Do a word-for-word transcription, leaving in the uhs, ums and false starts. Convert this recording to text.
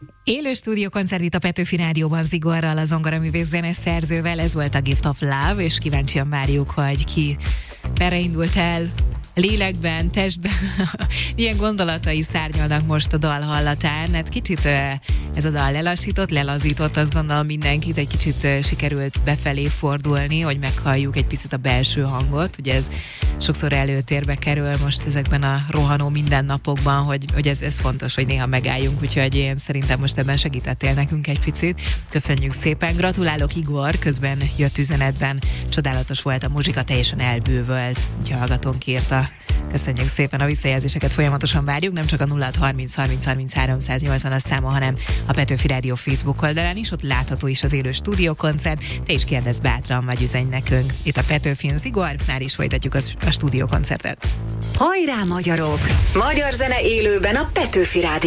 Élő stúdiókoncert itt a Petőfi Rádióban Zigorral, a zongoraművész zeneszerzővel. Ez volt a Gift of Love, és kíváncsian várjuk, hogy ki merre indult el lélekben, testben, milyen gondolatai szárnyalnak most a dal hallatán. Hát kicsit ez a dal lelassított, lelazított, azt gondolom mindenkit, egy kicsit sikerült befelé fordulni, hogy meghalljuk egy picit a belső hangot. Ugye ez sokszor előtérbe kerül most ezekben a rohanó mindennapokban, hogy, hogy ez, ez fontos, hogy néha megálljunk, úgyhogy én szerintem most ebben segítettél nekünk egy picit. Köszönjük szépen, gratulálok Igor, közben jött üzenetben, csodálatos volt a muzsika, teljesen elbűvölt, úgyhogy hallgatónk írta. Köszönjük szépen a visszajelzéseket, folyamatosan várjuk, nem csak a nulla hat harminc harminc harminc háromszáznyolcvan a száma, hanem a Petőfi Rádió Facebook oldalán is, ott látható is az élő stúdiókoncert. Te is kérdezz bátran, vagy üzenj nekünk. Itt a Petőfin Zigor, már is folytatjuk az, a stúdiókoncertet. Hajrá magyarok! Magyar zene élőben a Petőfi Rádió.